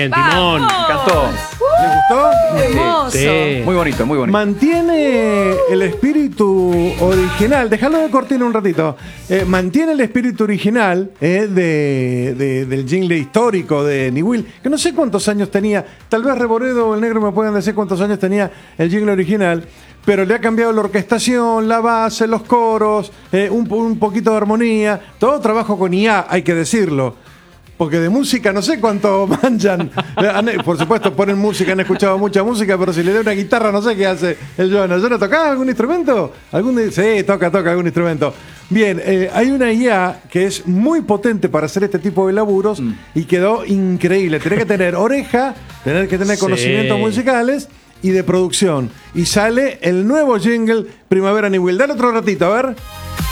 Timón. Me encantó. ¿Les gustó? Hermoso. Sí. Muy bonito, muy bonito. Mantiene el espíritu original. Déjalo de cortina un ratito. Mantiene el espíritu original del jingle histórico de Niwil, que no sé cuántos años tenía. Tal vez Reboredo o el Negro me puedan decir cuántos años tenía el jingle original. Pero le ha cambiado la orquestación, la base, los coros, un poquito de armonía. Todo trabajo con IA, hay que decirlo. Porque de música no sé cuánto manchan. Por supuesto ponen música, han escuchado mucha música, pero si le da una guitarra no sé qué hace el Jonas. ¿Jonas tocaba algún instrumento? Sí, toca algún instrumento. Bien, hay una IA que es muy potente para hacer este tipo de laburos y quedó increíble. Tenés que tener oreja, tener que tener conocimientos musicales y de producción. Y sale el nuevo jingle Primavera Niwil. Dale otro ratito, a ver.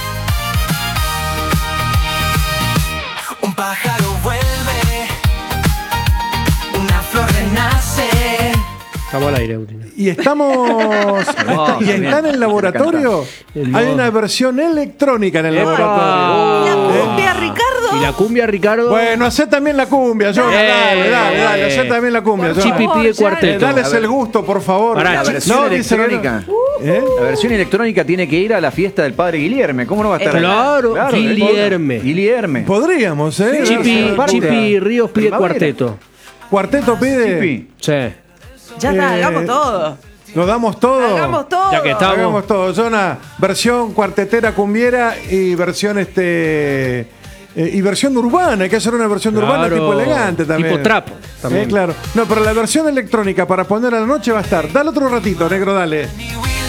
Un pájaro vuelve, una flor renace. Estamos al aire, Agustín. Y estamos. Y está en el laboratorio. Hay una versión electrónica en el laboratorio. La cumbia, Ricardo. Y la cumbia, Ricardo. Bueno, hacé también la cumbia, yo. Dale, hacé también la cumbia. Chipi pide cuarteto. Dales el gusto, por favor. Pará, La versión electrónica. La versión electrónica tiene que ir a la fiesta del padre Guillerme. ¿Cómo no va a estar? Claro, Guillerme. Guillerme. Podríamos, ¿eh? Chipi Ríos pide Primavera. cuarteto. Cuarteto pide. Chipi. Sí. Ya está, hagamos todo. ¿Lo damos todo? Hagamos todo. Ya que estamos. Hagamos todo. Zona, versión cuartetera cumbiera y versión y versión urbana. Hay que hacer una versión urbana tipo elegante también. Tipo trapo también. Claro. No, pero la versión electrónica para poner a la noche va a estar. Dale otro ratito, negro, dale.